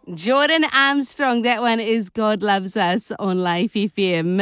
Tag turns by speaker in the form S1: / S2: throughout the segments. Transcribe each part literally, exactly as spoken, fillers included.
S1: Jordan Armstrong, that one is God Loves Us on Life F M.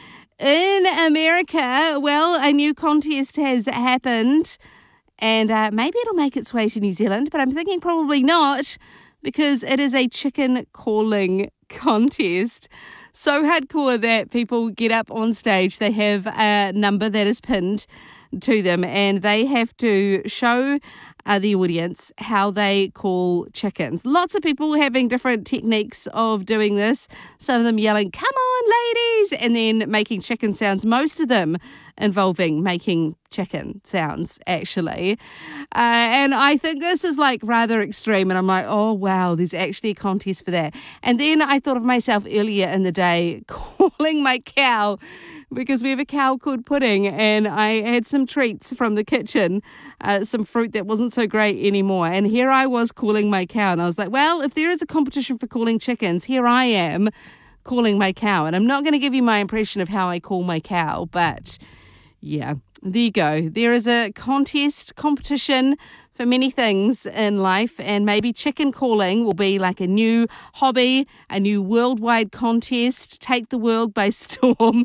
S1: In America, well, a new contest has happened, and uh, maybe it'll make its way to New Zealand, but I'm thinking probably not, because it is a chicken calling contest. So hardcore that people get up on stage, they have a number that is pinned to them, and they have to show uh, the audience how they call chickens. Lots of people having different techniques of doing this. Some of them yelling, "Come on, ladies," and then making chicken sounds. Most of them involving making chicken sounds, actually. Uh, and I think this is like rather extreme, and I'm like, oh wow, there's actually a contest for that. And then I thought of myself earlier in the day calling my cow, because we have a cow called Pudding, and I had some treats from the kitchen, uh, some fruit that wasn't so great anymore. And here I was calling my cow, and I was like, well, if there is a competition for calling chickens, here I am calling my cow. And I'm not going to give you my impression of how I call my cow, but yeah, there you go. There is a contest, competition for many things in life, and maybe chicken calling will be like a new hobby, a new worldwide contest, take the world by storm.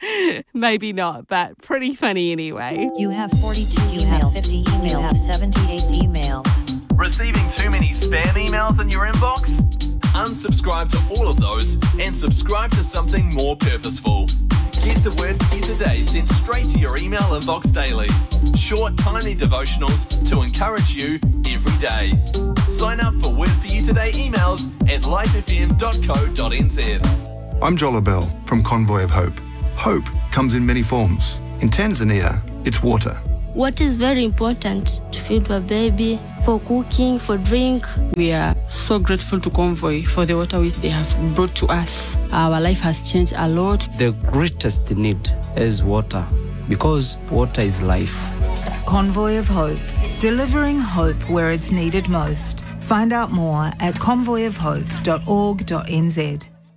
S1: Maybe not, but pretty funny anyway.
S2: You have forty-two you emails, have fifty emails, you have seventy-eight emails.
S3: Receiving too many spam emails in your inbox? Unsubscribe to all of those and subscribe to something more purposeful. Get the Word for You Today sent straight to your email inbox daily. Short, tiny devotionals to encourage you every day. Sign up for Word for You Today emails at life f m dot co dot n z.
S4: I'm Jola Bell from Convoy of Hope. Hope comes in many forms. In Tanzania, it's water.
S5: Water is very important to feed a baby, for cooking, for drink.
S6: We are so grateful to Convoy for the water which they have brought to us. Our life has changed a lot.
S7: The greatest need is water, because water is life.
S8: Convoy of Hope, delivering hope where it's needed most. Find out more at convoy of hope dot org dot n z.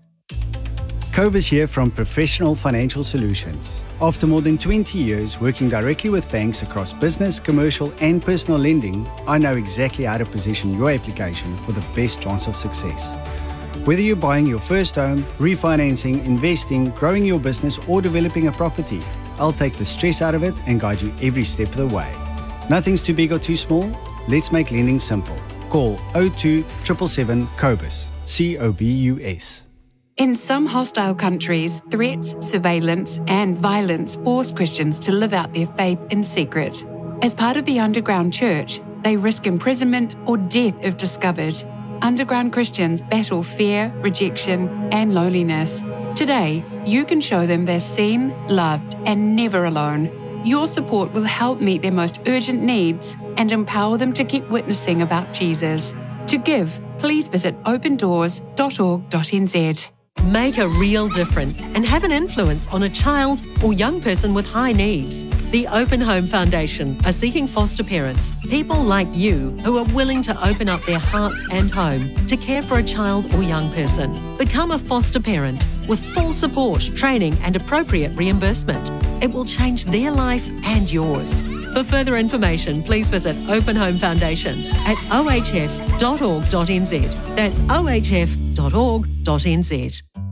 S9: Cobus here from Professional Financial Solutions. After more than twenty years working directly with banks across business, commercial and personal lending, I know exactly how to position your application for the best chance of success. Whether you're buying your first home, refinancing, investing, growing your business or developing a property, I'll take the stress out of it and guide you every step of the way. Nothing's too big or too small. Let's make lending simple. Call oh two seven seven seven COBUS, C O B U S.
S10: In some hostile countries, threats, surveillance, and violence force Christians to live out their faith in secret. As part of the underground church, they risk imprisonment or death if discovered. Underground Christians battle fear, rejection, and loneliness. Today, you can show them they're seen, loved, and never alone. Your support will help meet their most urgent needs and empower them to keep witnessing about Jesus. To give, please visit open doors dot org dot n z.
S11: Make a real difference and have an influence on a child or young person with high needs. The Open Home Foundation are seeking foster parents, people like you who are willing to open up their hearts and home to care for a child or young person. Become a foster parent with full support, training and appropriate reimbursement. It will change their life and yours. For further information, please visit Open Home Foundation at o h f dot org dot n z. That's o h f dot org dot n z.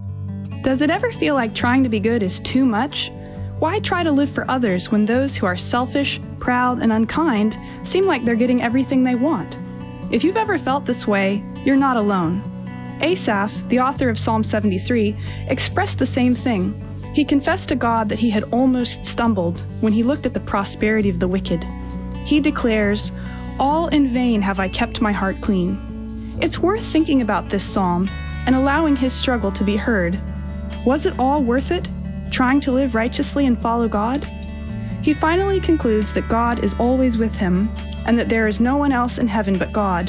S12: Does it ever feel like trying to be good is too much? Why try to live for others when those who are selfish, proud, and unkind seem like they're getting everything they want? If you've ever felt this way, you're not alone. Asaph, the author of Psalm seventy-three, expressed the same thing. He confessed to God that he had almost stumbled when he looked at the prosperity of the wicked. He declares, "All in vain have I kept my heart clean." It's worth thinking about this psalm and allowing his struggle to be heard. Was it all worth it, trying to live righteously and follow God? He finally concludes that God is always with him and that there is no one else in heaven but God.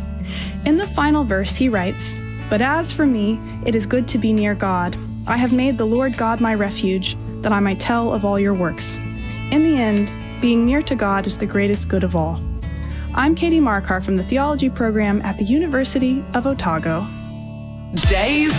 S12: In the final verse, he writes, "But as for me, it is good to be near God. I have made the Lord God my refuge, that I might tell of all your works." In the end, being near to God is the greatest good of all. I'm Katie Markar from the Theology program at the University of Otago.
S3: Days